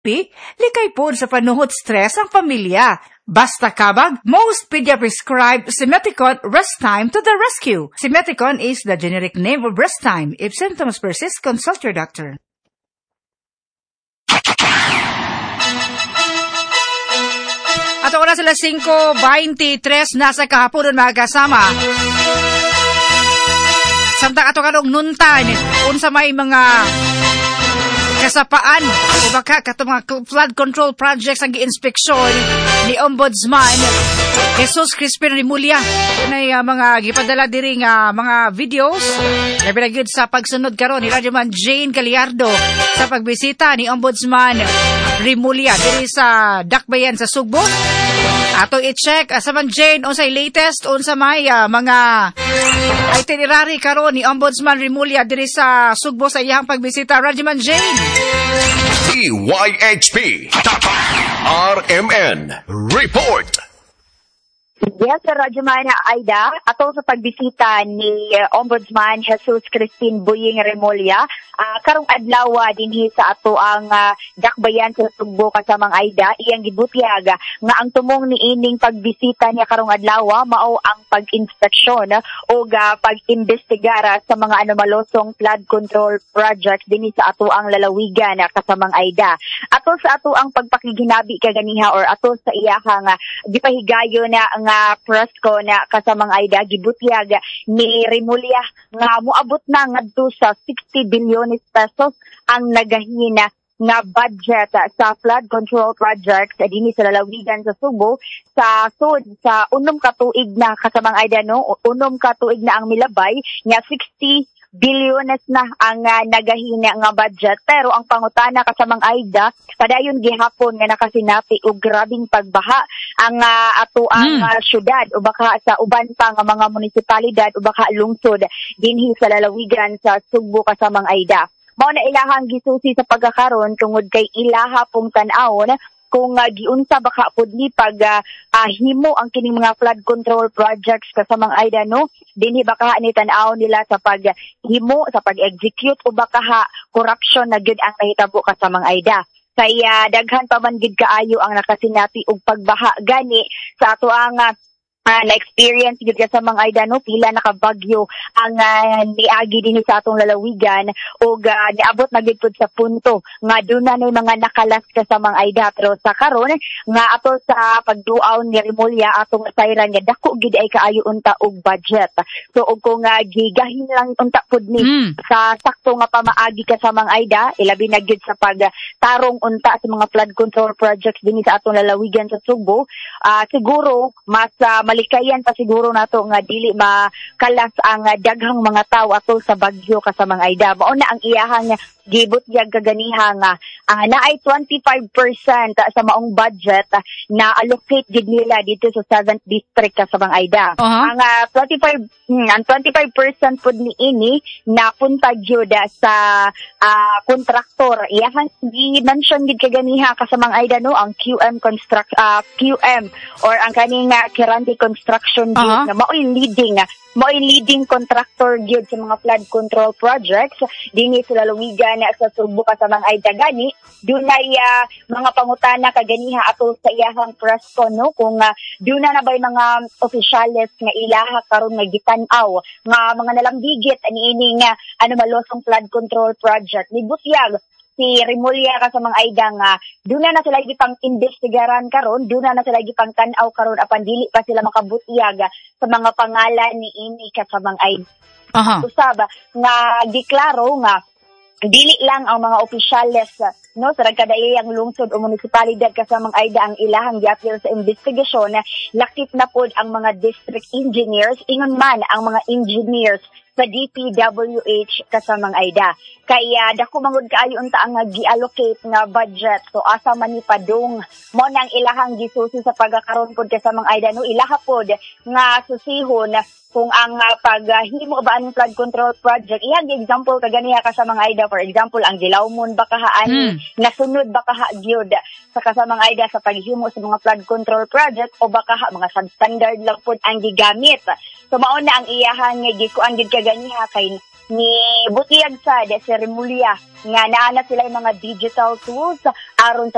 likay po sa panuhot stress ang pamilya. Basta kabag, most pedia-prescribed Simeticon Restime to the rescue. Simeticon is the generic name of Restime. If symptoms persist, consult your doctor. At oras sila 5:23 nasa kahaponon mga kasama. Samtang ato kanong nuntan, unsa may mga kasapaan o baka kato mga flood control projects ang gi-inspeksyon ni Ombudsman Jesus Crispin Rimulya na mga gipadala diri nga mga videos labi na gyud sa pagsunod karon ni Radyoman Jane Caliardo sa pagbisita ni Ombudsman Rimulya diri sa Dakbayan sa Sugbo. Ato i-check sa man Jane unsay latest unsa may mga itinerary karon ni Ombudsman Rimulya diri sa Sugbo sa iyang pagbisita. Radyoman Jane. DYHP RMN Report. Yes, Sir Radyoman Aida, ato sa pagbisita ni Ombudsman Jesus Crispin Buying Rimulya, karong adlaw dinhi sa ato ang Dakbayan sa Sugbo kasamang Aida, iyang gibutyag nga ang tumong niining pagbisita niya karong adlaw mao ang pag-inspeksyon o pag-imbestigar sa mga anomalosong flood control projects dinhi sa ato ang lalawigan kasamang Aida. Ato sa ato ang pagpakiginabi kaganiha or ato sa iyahang gipahigayon na nga presko na kasamang Aida gibutyag ni Rimulya nga moabot na ngadto sa 60 bilyon pesos ang nagahina nga budget sa flood control projects dinhi sa lalawigan sa Subo sa sud sa unom ka tuig na kasamang Aida no unom ka tuig na ang milabay nga 60 bilyones na ang nagahina nga budget. Pero ang pangutana kasamang Aida, padayon gihapon nga nakasinati og grabing pagbaha ang ato ang syudad o baka sa uban pa nga mga munisipalidad o baka lungsod dinhi sa lalawigan sa Sugbo kasamang Aida. Mao na ilahang gisusi sa pagkakaron tungod kay ilaha pong tan-awon kung giunsa baka pud ni pag himo ang kining mga flood control projects kasamang Aida no dinhi baka ni tan-aw nila sa paghimo sa pag-execute o baka corruption na gyud ang nahitabo kasamang Aida. Kaya daghan pa man gid kaayo ang nakasinati og pagbaha gani sa ato ang na-experience gid sa mga Aida no pila nakabagyo ang niagi dinhi sa atong lalawigan ug niabot na gid pud sa punto nga dunay mga nakalas sa mga Aida. Pero sa karon nga ato sa pagduaw ni Rimulya atong sayran nga dako gid ay kaayo unta og budget. So ug kung gigahin lang unta pud ni sa sakto nga pamaagi sa mga Aida ilabi na gid sa pagtarong unta sa mga flood control projects dinhi sa atong lalawigan sa Sugbo, siguro mas malikayan pa siguro nato nga dili makalas ang daghang mga tawo ato sa bagyo kasamang Aida. Mao na ang iyahang gibutyag kaganiha nga naay 25% sa maong budget na allocate gid nila dito sa 7th district kasamang Aida. Ang 25% pud ni ini napunta gyud sa kontraktor. Iyahang gi-mention gid kaganiha kasamang Aida no ang QM or ang kaning Kirante Construction Group na mao'y leading contractor gyud sa mga flood control projects dinhi sa lalawigan sa Sugbo kasamang Aida gani dunay mga pangutana kaganiha ato sa iyahang presko no kung dunay na bay mga opisyales nga ilaha karon nga gitan-aw nga mga nalambigit niining anomalosong flood control project ni butyag si Rimulya kasamang Aida nga duna na sila gipang investigaran karon, duna na sila gipang tan-aw karon apan dili pa sila makabutyag sa mga pangalan ni ini kasamang Aida. Usab nga giklaro nga dili lang ang mga opisyales no sa nagkadaiyang lungsod o munisipalidad kasamang Aida ang ilahang giapil sa investigasyon, lakip na pod ang mga district engineers ingon man ang mga engineers sa DPWH kasamang Aida. Kaya dako mangud kaayo unta ang gi-allocate nga budget. So asa man ni padung mo nang ilahang gisusi sa pagkakaron pod kasamang Aida no ilaha pod nga susihon kung ang paghimo ba ang flood control project. Iyan example kaganiha kasamang Aida, for example ang Gilawmon bakahaan nasunod bakaha gyud sa kasamang Aida sa paghimo sa mga flood control project o bakaha mga substandard lang pod ang gigamit. So mao na ang iyahang gikuan gid kaganiha kay ni butyag sa si Rimulya nga naa na sila yung mga digital tools aron sa